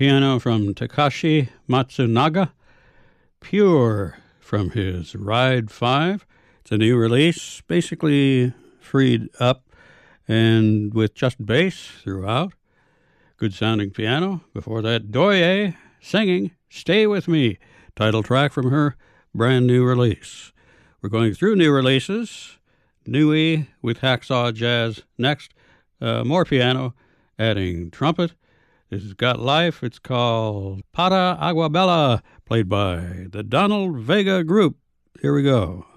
piano from Takashi Matsunaga. Pure from his Ride 5. It's a new release, basically freed up and with just bass throughout. Good sounding piano. Before that, Doye singing Stay With Me, title track from her brand new release. We're going through new releases. Nui with Hacksaw Jazz next. More piano, adding trumpet. This has got life. It's called Para Aguabella, played by the Donald Vega Group. Here we go.